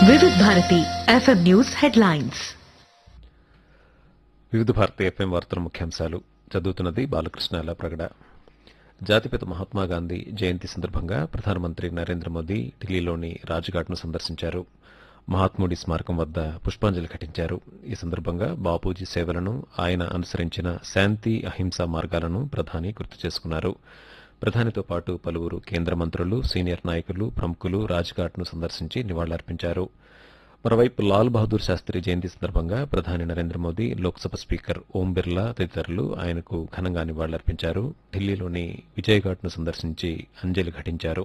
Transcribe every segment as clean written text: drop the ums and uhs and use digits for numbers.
వివిధ Bharati FM news headlines. వివిధ Bharati FM వార్తల ముఖ్యాంశాలు చదువుతున్నది బాలకృష్ణ ప్రగడ. జాతిపిత మహాత్మాగాంధీ జయంతి సందర్భంగా ప్రధానమంత్రి నరేంద్ర మోదీ ఢిల్లీలోని రాజ్ఘాట్ను సందర్శించారు. మహాత్ముడి స్మారకం వద్ద పుష్పాంజలి ఘటించారు. ఈ సందర్భంగా బాపూజీ సేవలను, ఆయన అనుసరించిన శాంతి అహింసా మార్గాలను ప్రధాని గుర్తు చేసుకున్నారు. ప్రధానితో పాటు పలువురు కేంద్ర మంత్రులు, సీనియర్ నాయకులు, ప్రముఖులు రాజ్ఘాట్ను సందర్శించి నివాళులర్పించారు. మరోవైపు లాల్ బహదూర్ శాస్త్రి జయంతి సందర్భంగా ప్రధాని నరేంద్ర మోదీ, లోక్సభ స్పీకర్ ఓం బిర్లా తదితరులు ఆయనకు ఘనంగా నివాళులర్పించారు. ఢిల్లీలోని విజయఘాట్ను సందర్శించి అంజలి ఘటించారు.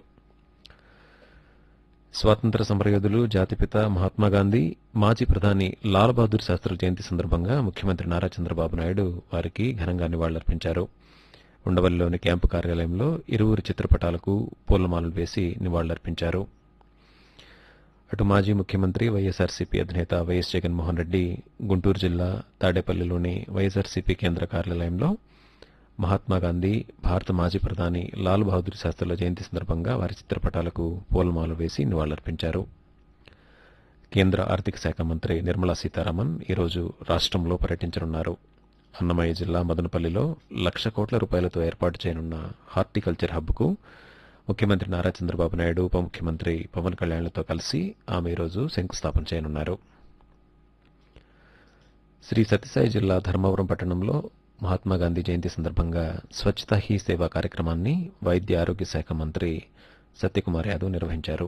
స్వాతంత్ర సమరయోధులు, జాతిపిత మహాత్మాగాంధీ, మాజీ ప్రధాని లాల్ బహదూర్ శాస్త్రి జయంతి సందర్భంగా ముఖ్యమంత్రి నారా చంద్రబాబు నాయుడు వారికి ఘనంగా నివాళులర్పించారు. ఉండవల్లిలోని క్యాంపు కార్యాలయంలో ఇరువురి చిత్రపటాలకు పూలమాలలు వేసి నివాళులర్పించారు. అటు మాజీ ముఖ్యమంత్రి వైఎస్ఆర్సీపీ అధినేత వైఎస్ జగన్మోహన్ రెడ్డి గుంటూరు జిల్లా తాడేపల్లిలోని వైఎస్ఆర్సీపీ కేంద్ర కార్యాలయంలో మహాత్మాగాంధీ, భారత మాజీ ప్రధాని లాల్ బహదూర్ శాస్త్రుల జయంతి సందర్భంగా వారి చిత్రపటాలకు పూలమాలలు వేసి నివాళులర్పించారు. కేంద్ర ఆర్థిక శాఖ మంత్రి నిర్మలా సీతారామన్ ఈరోజు రాష్ట్రంలో పర్యటించనున్నారు. అన్నమయ్య జిల్లా మదనపల్లిలో 1,00,000 కోట్ల రూపాయలతో ఏర్పాటు చేయనున్న హార్టికల్చర్ హబ్కు ముఖ్యమంత్రి నారా చంద్రబాబు నాయుడు, ఉప ముఖ్యమంత్రి పవన్ కళ్యాణ్లతో కలిసి ఆమె ఈరోజు శంకుస్థాపన చేయనున్నారు. శ్రీ సత్యసాయి జిల్లా ధర్మవరం పట్టణంలో మహాత్మాగాంధీ జయంతి సందర్భంగా స్వచ్ఛతా హీ సేవా కార్యక్రమాన్ని వైద్య ఆరోగ్య శాఖ మంత్రి సత్యకుమార్ యాదవ్ నిర్వహించారు.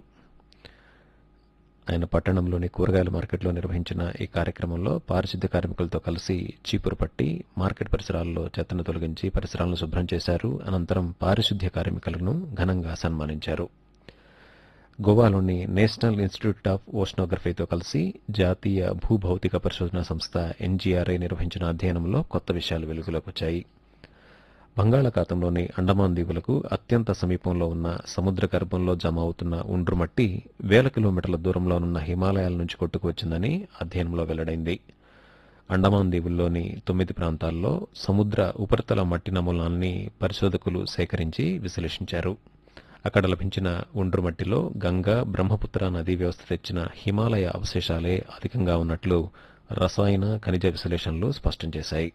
ఆయన పట్టణంలోని కూరగాయల మార్కెట్లో నిర్వహించిన ఈ కార్యక్రమంలో పారిశుద్ధ్య కార్మికులతో కలిసి చీపురు పట్టి మార్కెట్ పరిసరాల్లో చెత్తను తొలగించి పరిసరాలను శుభ్రం చేశారు. అనంతరం పారిశుద్ధ్య కార్మికులను ఘనంగా సన్మానించారు. గోవాలోని నేషనల్ ఇన్స్టిట్యూట్ ఆఫ్ ఓషనోగ్రఫీతో కలిసి జాతీయ భూభౌతిక పరిశోధనా సంస్థ ఎన్జీఆర్ఐ నిర్వహించిన అధ్యయనంలో కొత్త విషయాలు వెలుగులోకి వచ్చాయి. బంగాళాఖాతంలోని అండమాన్ దీవులకు అత్యంత సమీపంలో ఉన్న సముద్ర గర్భంలో జమ అవుతున్న ఒండ్రు మట్టి 1,000 కిలోమీటర్ల దూరంలోనున్న హిమాలయాల నుంచి కొట్టుకువచ్చిందని అధ్యయనంలో వెల్లడైంది. అండమాన్ దీవుల్లోని 9 ప్రాంతాల్లో సముద్ర ఉపరితల మట్టి నమూనాల్ని పరిశోధకులు సేకరించి విశ్లేషించారు. అక్కడ లభించిన ఒండ్రు మట్టిలో గంగా, బ్రహ్మపుత్ర నదీ వ్యవస్థ తెచ్చిన హిమాలయ అవశేషాలే అధికంగా ఉన్నట్లు రసాయన, ఖనిజ విశ్లేషణలు స్పష్టం చేశాయి.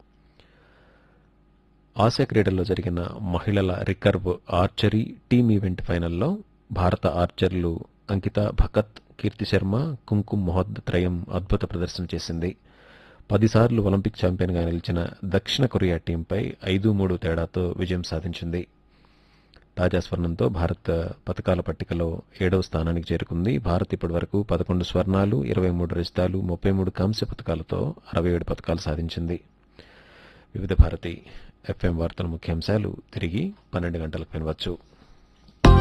ఆసియా క్రీడల్లో జరిగిన మహిళల రికర్వ్ ఆర్చరీ టీమ్ ఈవెంట్ ఫైనల్లో భారత ఆర్చర్లు అంకితా భకత్, కీర్తి శర్మ, కుంకుమ్ మొహద్ త్రయం అద్భుత ప్రదర్శన చేసింది. 10 సార్లు ఒలింపిక్ ఛాంపియన్గా నిలిచిన దక్షిణ కొరియా టీంపై 5-3 తేడాతో విజయం సాధించింది. తాజా స్వర్ణంతో భారత్ పతకాల పట్టికలో 7వ స్థానానికి చేరుకుంది. భారత్ ఇప్పటి వరకు 11 స్వర్ణాలు, 23 రజతాలు, 33 కాంస్య పతకాలతో 67 పతకాలు సాధించింది. వివిధ భారతి ఎఫ్ఎం వార్తల ముఖ్యాంశాలు తిరిగి 12 గంటలకు వినవచ్చు.